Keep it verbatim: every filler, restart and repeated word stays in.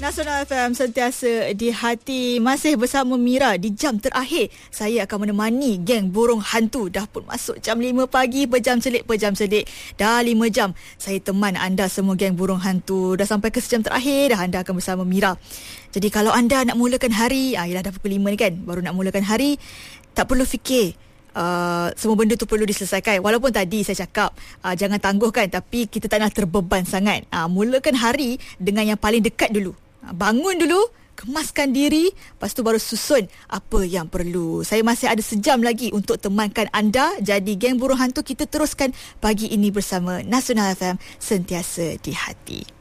Nasional F M sentiasa di hati. Masih bersama Mira di jam terakhir. Saya akan menemani geng burung hantu. Dah pun masuk jam lima pagi. Berjam sedik, berjam sedik. Dah lima jam saya teman anda semua geng burung hantu. Dah sampai ke sejam terakhir dah anda akan bersama Mira. Jadi kalau anda nak mulakan hari, ah, yelah dah pukul lima ni kan, baru nak mulakan hari, tak perlu fikir Uh, semua benda tu perlu diselesaikan. Walaupun tadi saya cakap uh, jangan tangguhkan, tapi kita tak nak terbeban sangat. uh, Mulakan hari dengan yang paling dekat dulu. uh, Bangun dulu, kemaskan diri, lepas tu baru susun apa yang perlu. Saya masih ada sejam lagi untuk temankan anda. Jadi geng burung hantu, kita teruskan pagi ini bersama Nasional F M, sentiasa di hati.